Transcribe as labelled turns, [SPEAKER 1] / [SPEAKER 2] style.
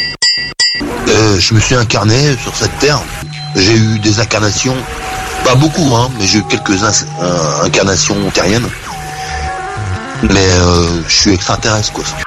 [SPEAKER 1] Je me suis incarné sur cette terre. J'ai eu des incarnations, pas beaucoup, hein, mais j'ai eu quelques incarnations terriennes. Mais je suis extraterrestre, quoi.